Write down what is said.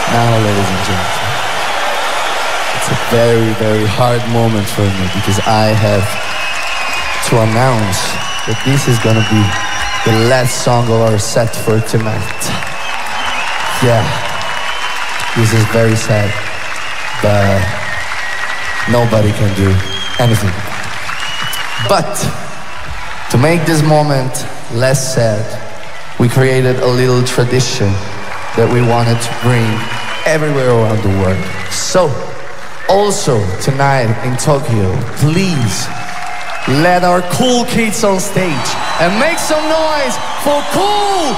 Now, ladies and gentlemen, it's a very, very hard moment for me because I have to announce that this is gonna be the last song of our set for tonight. Yeah, this is very sad, but nobody can do anything. But to make this moment less sad, we created a little tradition that we wanted to bring everywhere around the world. So, also tonight in Tokyo, please let our cool kids on stage and make some noise for Cool